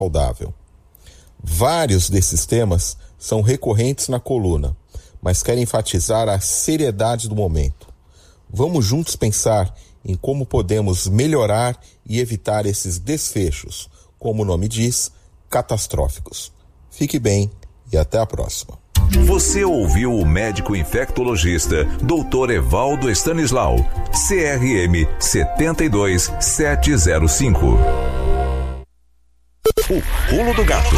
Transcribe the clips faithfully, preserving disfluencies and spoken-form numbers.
saudável. Vários desses temas são recorrentes na coluna, mas quero enfatizar a seriedade do momento. Vamos juntos pensar em como podemos melhorar e evitar esses desfechos, como o nome diz, catastróficos. Fique bem e até a próxima. Você ouviu o médico infectologista doutor Evaldo Stanislau, C R M sete dois sete zero cinco. O Pulo do Gato.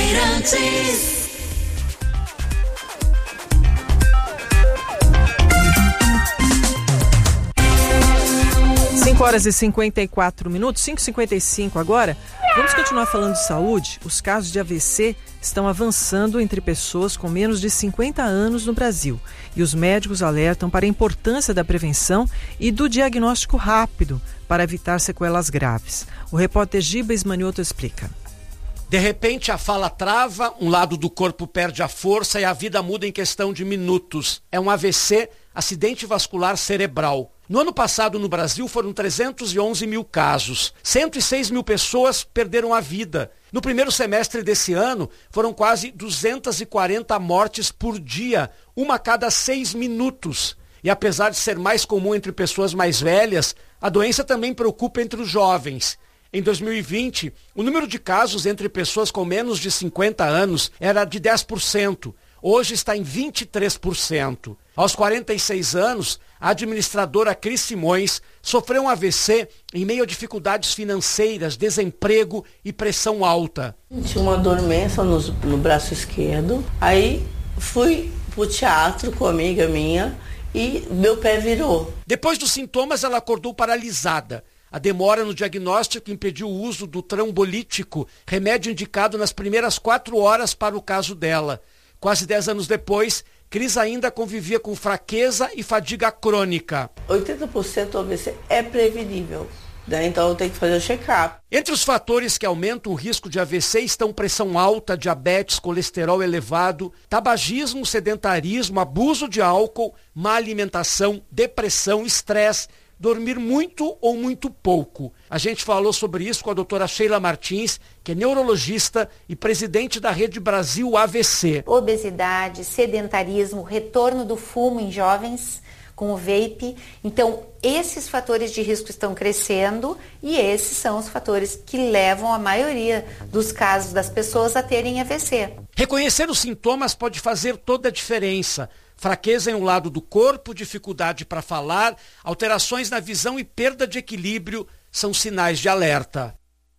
cinco horas e cinquenta e quatro minutos, cinco e cinquenta e cinco agora. Vamos continuar falando de saúde. Os casos de A V C estão avançando entre pessoas com menos de cinquenta anos no Brasil. E os médicos alertam para a importância da prevenção e do diagnóstico rápido para evitar sequelas graves. O repórter Giba Ismanioto explica. De repente a fala trava, um lado do corpo perde a força e a vida muda em questão de minutos. É um A V C, acidente vascular cerebral. No ano passado, no Brasil, foram trezentos e onze mil casos. cento e seis mil pessoas perderam a vida. No primeiro semestre desse ano, foram quase duzentas e quarenta mortes por dia, uma a cada seis minutos. E apesar de ser mais comum entre pessoas mais velhas, a doença também preocupa entre os jovens. Em dois mil e vinte, o número de casos entre pessoas com menos de cinquenta anos era de dez por cento. Hoje está em vinte e três por cento. Aos quarenta e seis anos, a administradora Cris Simões sofreu um A V C em meio a dificuldades financeiras, desemprego e pressão alta. Tinha uma dormência no, no braço esquerdo, aí fui pro teatro com uma amiga minha e meu pé virou. Depois dos sintomas, ela acordou paralisada. A demora no diagnóstico impediu o uso do trombolítico, remédio indicado nas primeiras quatro horas para o caso dela. Quase dez anos depois, Cris ainda convivia com fraqueza e fadiga crônica. oitenta por cento do A V C é prevenível, né? Então eu tenho que fazer o check-up. Entre os fatores que aumentam o risco de A V C estão pressão alta, diabetes, colesterol elevado, tabagismo, sedentarismo, abuso de álcool, má alimentação, depressão, estresse, dormir muito ou muito pouco. A gente falou sobre isso com a doutora Sheila Martins, que é neurologista e presidente da Rede Brasil A V C. Obesidade, sedentarismo, retorno do fumo em jovens com o vape. Então, esses fatores de risco estão crescendo e esses são os fatores que levam a maioria dos casos das pessoas a terem A V C. Reconhecer os sintomas pode fazer toda a diferença. Fraqueza em um lado do corpo, dificuldade para falar, alterações na visão e perda de equilíbrio são sinais de alerta.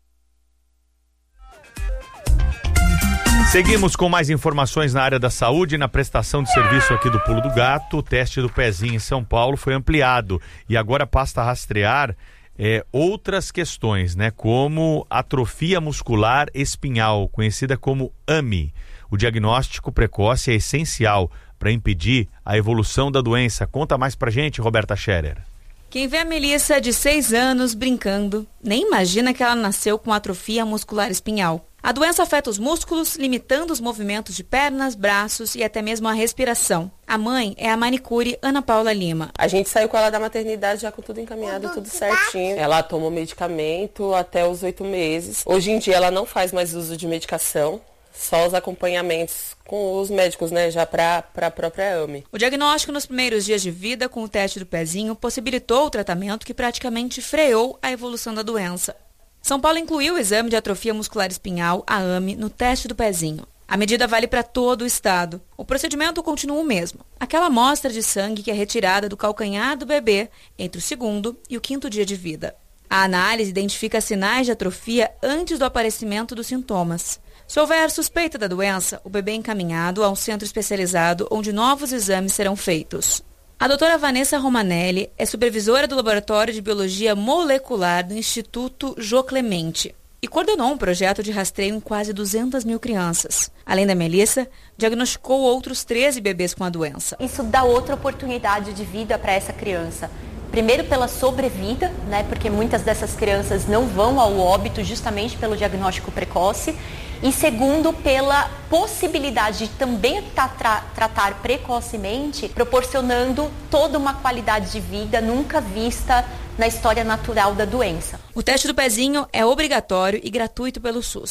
Seguimos com mais informações na área da saúde. Na prestação de serviço aqui do Pulo do Gato, o teste do pezinho em São Paulo foi ampliado e agora passa a rastrear é, outras questões, né, como atrofia muscular espinhal, conhecida como A M I. O diagnóstico precoce é essencial para impedir a evolução da doença. Conta mais pra gente, Roberta Scherer. Quem vê a Melissa de seis anos brincando, nem imagina que ela nasceu com atrofia muscular espinhal. A doença afeta os músculos, limitando os movimentos de pernas, braços e até mesmo a respiração. A mãe é a manicure Ana Paula Lima. A gente saiu com ela da maternidade já com tudo encaminhado, tudo certinho. Ela tomou medicamento até os oito meses. Hoje em dia ela não faz mais uso de medicação. Só os acompanhamentos com os médicos, né, já para a própria A M I. O diagnóstico nos primeiros dias de vida com o teste do pezinho possibilitou o tratamento que praticamente freou a evolução da doença. São Paulo incluiu o exame de atrofia muscular espinhal, a A M I, no teste do pezinho. A medida vale para todo o estado. O procedimento continua o mesmo. Aquela amostra de sangue que é retirada do calcanhar do bebê entre o segundo e o quinto dia de vida. A análise identifica sinais de atrofia antes do aparecimento dos sintomas. Se houver suspeita da doença, o bebê é encaminhado a um centro especializado onde novos exames serão feitos. A doutora Vanessa Romanelli é supervisora do Laboratório de Biologia Molecular do Instituto Jô Clemente e coordenou um projeto de rastreio em quase duzentas mil crianças. Além da Melissa, diagnosticou outros treze bebês com a doença. Isso dá outra oportunidade de vida para essa criança. Primeiro pela sobrevida, né, porque muitas dessas crianças não vão ao óbito justamente pelo diagnóstico precoce. E segundo, pela possibilidade de também tra- tratar precocemente, proporcionando toda uma qualidade de vida nunca vista na história natural da doença. O teste do pezinho é obrigatório e gratuito pelo SUS.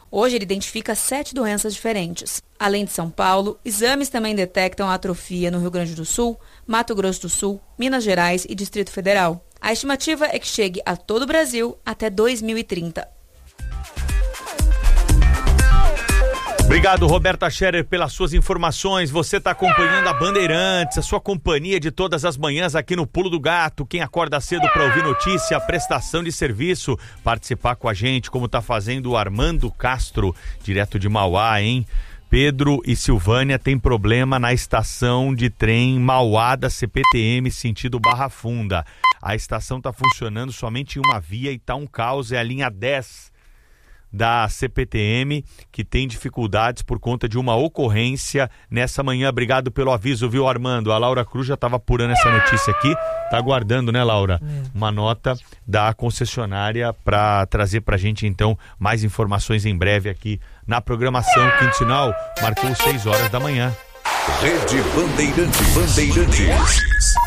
Hoje ele identifica sete doenças diferentes. Além de São Paulo, exames também detectam a atrofia no Rio Grande do Sul, Mato Grosso do Sul, Minas Gerais e Distrito Federal. A estimativa é que chegue a todo o Brasil até dois mil e trinta. Obrigado, Roberta Scherer, pelas suas informações. Você está acompanhando a Bandeirantes, a sua companhia de todas as manhãs aqui no Pulo do Gato. Quem acorda cedo para ouvir notícia, prestação de serviço, participar com a gente, como está fazendo o Armando Castro, direto de Mauá, hein? Pedro e Silvânia tem problema na estação de trem Mauá da C P T M, sentido Barra Funda. A estação está funcionando somente em uma via e está um caos, é a linha dez da C P T M, que tem dificuldades por conta de uma ocorrência nessa manhã. Obrigado pelo aviso, viu, Armando? A Laura Cruz já estava apurando essa notícia aqui, tá aguardando, né, Laura? É. Uma nota da concessionária para trazer pra gente, então, mais informações em breve aqui na programação. Quinto Sinal marcou seis horas da manhã. Rede Bandeirantes. Bandeirantes.